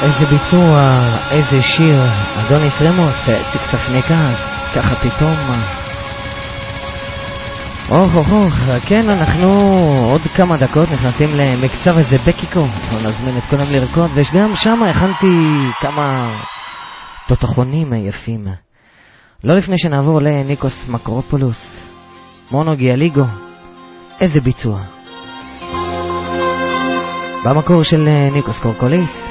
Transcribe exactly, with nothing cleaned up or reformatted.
איזה ביצוע, איזה שיר, אדוניס רמוס, ציקספניקה, ככה פתאום. אוח אוח אוח, כן, אנחנו עוד כמה דקות נכנסים למקצב איזה בקיקו, בואו נזמין את כולם לרקוד, ויש גם שם הכנתי כמה תותחונים יפים. לא לפני שנעבור לניקוס מקרופולוס, מונו גיאליגו, איזה ביצוע. במקור של ניקוס קורקוליס,